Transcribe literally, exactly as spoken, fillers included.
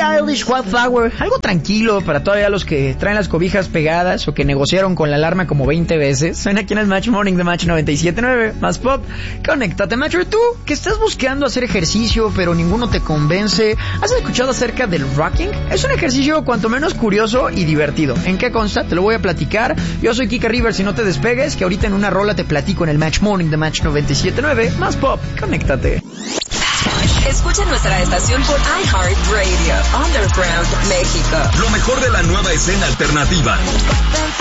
Eilish, Wildflower, algo tranquilo para todavía los que traen las cobijas pegadas o que negociaron con la alarma como veinte veces. Suena aquí en el Match Morning de Match noventa y siete punto nueve, más pop. Conéctate, Matcher. Tú, que estás buscando hacer ejercicio pero ninguno te convence, ¿has escuchado acerca del rocking? Es un ejercicio cuanto menos curioso y divertido. ¿En qué consta? Te lo voy a platicar. Yo soy Kika Rivers y no te despegues, que ahorita en una rola te platico en el Match Morning de Match noventa y siete punto nueve, más pop. Conéctate. Escucha nuestra estación por iHeartRadio, Underground, México. Lo mejor de la nueva escena alternativa.